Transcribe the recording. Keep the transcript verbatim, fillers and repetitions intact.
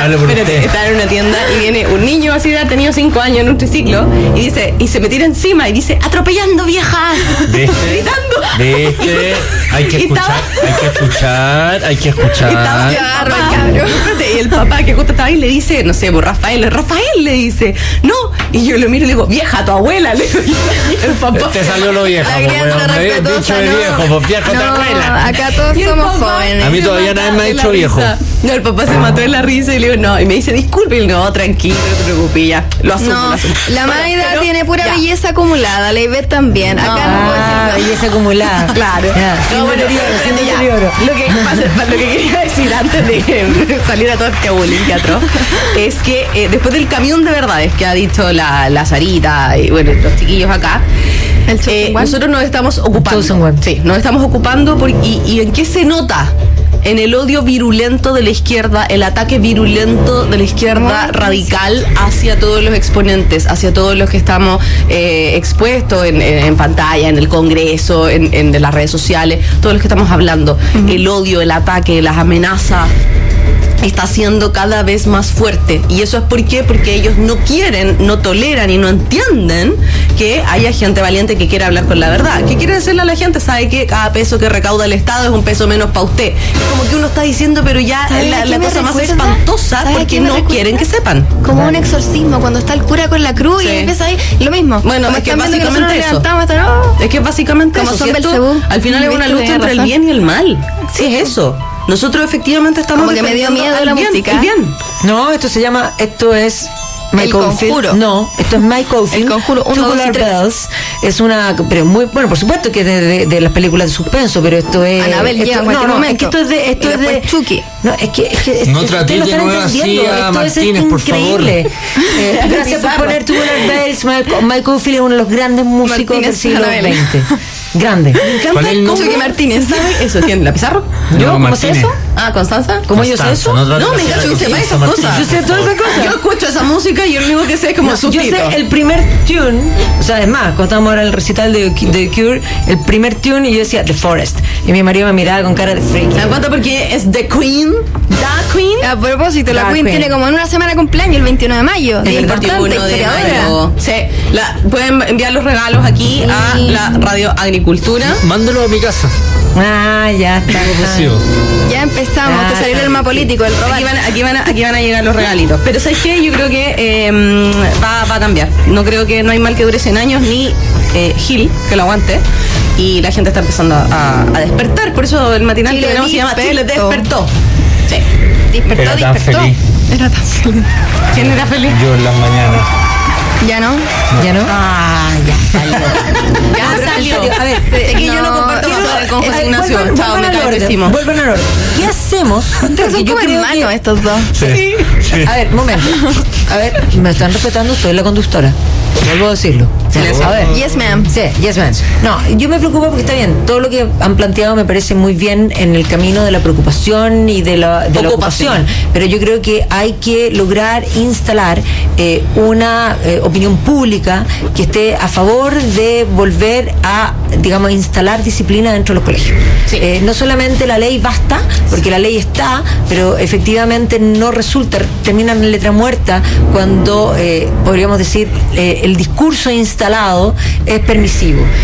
Hablo por usted. Estaba en una tienda y viene un niño así de ha tenido cinco años en un triciclo y dice, y se me tira encima y dice, atropellando viejas, gritando. ¿Viste? Hay que escuchar, hay que escuchar, hay que escuchar. Estaba el papá, y el papá que justo estaba ahí le dice, no sé, pues Rafael, Rafael le dice, no, y yo lo miro y le digo, vieja, tu abuela, le digo, y el papá. Te salió lo viejo, La crianza respetuosa, dicho de no. viejo, pues viejo No, tu abuela. acá todos Y el somos papá jóvenes. A mí se todavía mata nadie me ha de dicho la viejo. risa. No, el papá se mató de la risa y le digo, no, y me dice, disculpe, y le digo, no, tranquilo, no te preocupes, ya, lo asumo, No, lo asumo. la Bueno, Maida pero, tiene pura ya. belleza acumulada, la Ivette también. Acá no, puedo decir Ah, nada. belleza acumulada. Claro. Ya, No, sin bueno, deterioro, sin ya. deterioro. Lo que, pasa- lo que quería decir antes de salir a todo este bullying que atroz, es que eh, después del camión de verdades que ha dicho la, la Sarita y bueno, los chiquillos acá, El chosen eh, one. nosotros nos estamos ocupando. chosen one. Sí, nos estamos ocupando por, y, y ¿en qué se nota? En el odio virulento de la izquierda, el ataque virulento de la izquierda radical hacia todos los exponentes, hacia todos los que estamos eh, expuestos en, en- en pantalla, en el Congreso, en, en las redes sociales, todos los que estamos hablando. El odio, el ataque, las amenazas está siendo cada vez más fuerte. ¿Y eso es por qué? Porque ellos no quieren, no toleran y no entienden que haya gente valiente que quiera hablar con la verdad. ¿Qué quiere decirle a la gente? Sabe que cada peso que recauda el Estado es un peso menos para usted. Es como que uno está diciendo, pero ya ¿Sabe la, a qué la me cosa más recuerda? espantosa ¿Sabe a porque qué me no recuerda? quieren que sepan. Como un exorcismo, cuando está el cura con la cruz y Sí. empieza ahí, lo mismo. Bueno, Como es que están viendo básicamente nosotros nos eso. levantamos, hasta no. Es que básicamente Como eso, son ¿cierto? Belcebú. Al final es una Viste, lucha tenés entre el razón. bien y el mal. Sí, es eso. Nosotros efectivamente estamos Como que me dio defendiendo miedo al la bien, música. el bien. No, esto se llama, esto es El Mike Oldfield. Conjuro. No, esto es Mike Oldfield. El Conjuro uno, dos y Tubular tres. Bells. Es una, pero muy, bueno, por supuesto que es de, de, de las películas de suspenso, pero esto es. Annabelle esto, llega en no, cualquier no, momento. es que esto es de, esto Y es de. después Chucky. No, es que, es que No es- tratéis ustedes lo de están nuevo así entendiendo. a Esto Martínez, es por favor. increíble. Eh, gracias por poner Tubular Bells. Mike, Mike Oldfield es uno de los grandes músicos Martínez, del siglo Annabelle. veinte. Grande. ¿Cuál es el nombre? Chucky Martínez. ¿Sabe eso? ¿Quién? ¿La Pizarro? No, ¿Yo? ¿Cómo sé Martínez. eso? Ah, ¿Constanza? ¿Cómo yo sé Constanza, eso? no trate No, de me hacer encanta que algo sepa que esas hizo cosas. Martínez, Yo sé por todas esas favor. cosas. Yo escucho esa música y yo lo único que sé es como No, yo subtítulos. sé el primer tune, o sea, es más, cuando estábamos ahora en el recital de, de Cure, el primer tune y yo decía The Forest. Y mi marido me miraba con cara de freaky. ¿Se dan cuenta? Porque es The Queen, The Queen. A propósito, la Drag Queen Queen. tiene como en una semana cumpleaños, el veintiuno de mayo. El Día importante, veintiuno de historiadora. mayo. Sí, la- pueden enviar los regalos aquí a la Radio Agricultura. Mándalo a mi casa. Ah, ya está. Recibo. Ya empezamos, Ah, te salió el alma político, el robar. Aquí van, aquí, van a, aquí van a llegar los regalitos. Pero ¿sabes qué? Yo creo que eh, va, va a cambiar. No creo que no hay mal que dure cien años, ni eh, Gil que lo aguante. Y la gente está empezando a, a despertar. Por eso el matinal Chile que tenemos se llama Chile despertó. despertó. Sí. Despertó, Era tan despertó. feliz. Era tan feliz. ¿Quién era feliz? Yo en las mañanas. ¿Ya no? ¿Ya no? Ah, ya salió. Ya pero en salió. serio, a ver, Sé que yo no no, comparto quiero- con- con Eh, José eh, Ignacio. vuelvan- Chao, vuelvan me al cae orden, pésimo. vuelvan al orden. ¿Qué hacemos? Son Porque yo como creo hermanos que- estos dos. Sí. sí. A ver, momento. A ver, me están respetando, soy la conductora. Vuelvo a decirlo. A ver. Yes, ma'am. Sí, yes, man. No, yo me preocupo porque está bien. Todo lo que han planteado me parece muy bien en el camino de la preocupación y de la, de la Ocupación. ocupación. Pero yo creo que hay que lograr instalar eh, una eh, opinión pública que esté a favor de volver a, digamos, instalar disciplina dentro de los colegios. Sí. Eh, no solamente la ley basta, porque la ley está, pero efectivamente no resulta, termina en letra muerta cuando, eh, podríamos decir, eh, el discurso instalado es permisivo.